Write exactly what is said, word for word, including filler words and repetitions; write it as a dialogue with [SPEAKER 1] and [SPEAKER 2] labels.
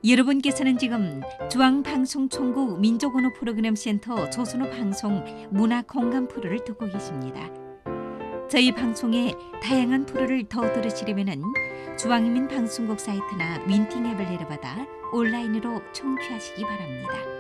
[SPEAKER 1] 여러분께서는 지금 중앙방송총국 민족언어 프로그램 센터 조선어 방송 문화 공감 프로를 듣고 계십니다. 저희 방송의 다양한 프로를 더 들으시려면 중앙인민 방송국 사이트나 윈팅 앱을 내려받아 온라인으로 청취하시기 바랍니다.